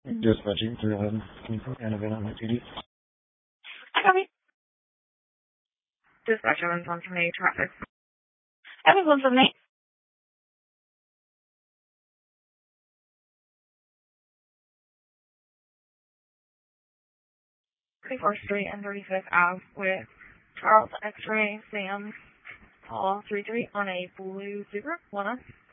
Dispatching 311, and event on TD. I copy. Dispatch Evans 178 traffic. Evans 178. 34th Street and 35th Ave with Charles X-Ray Sam Paul 33 on a blue Supra 1